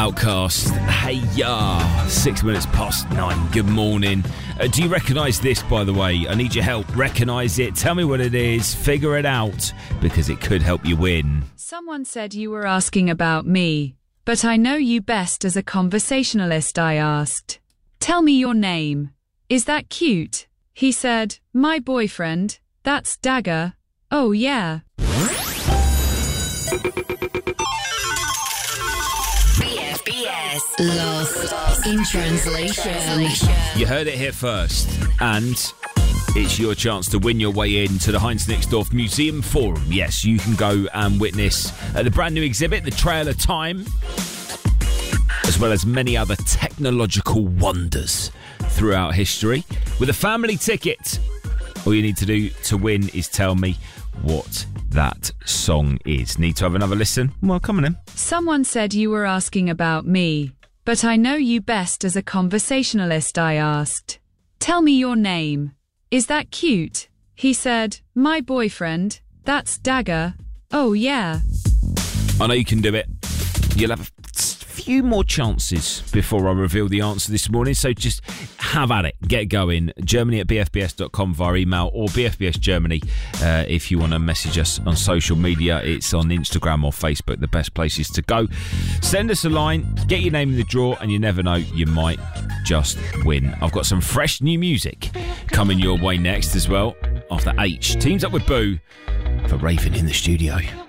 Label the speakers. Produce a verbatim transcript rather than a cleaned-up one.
Speaker 1: Outcast, hey ya, six minutes past nine, good morning. Uh, do you recognise this, by the way? I need your help. Recognise it, tell me what it is, figure it out, because it could help you win.
Speaker 2: Someone said you were asking about me, but I know you best as a conversationalist, I asked. Tell me your name. Is that cute? He said, my boyfriend. That's Dagger. Oh yeah.
Speaker 3: B F B S Lost in Translation.
Speaker 1: You heard it here first, and it's your chance to win your way in to the Heinz Nixdorf Museum Forum. Yes, you can go and witness uh, the brand new exhibit, The Trail of Time, as well as many other technological wonders throughout history. With a family ticket, all you need to do to win is tell me what that song is. Need to have another listen? Well, come on in.
Speaker 2: Someone said you were asking about me, but I know you best as a conversationalist, I asked. Tell me your name. Is that cute? He said, my boyfriend. That's Dagger. Oh yeah.
Speaker 1: I know you can do it. You'll have a few more chances before I reveal the answer this morning, so just have at it, get going. Germany at b f b s dot com via email, or B F B S Germany uh, if you want to message us on social media. It's on Instagram or Facebook, the best places to go. Send us a line, get your name in the draw, and you never know, you might just win. I've got some fresh new music coming your way next as well. After H teams up with Boo for Raven in the studio.